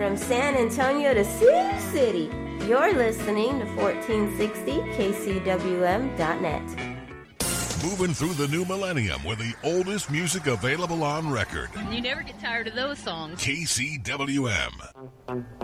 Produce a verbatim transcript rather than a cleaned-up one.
From San Antonio to Sioux City, you're listening to fourteen sixty K C W M dot net. Moving through the new millennium with the oldest music available on record. You never get tired of those songs. K C W M.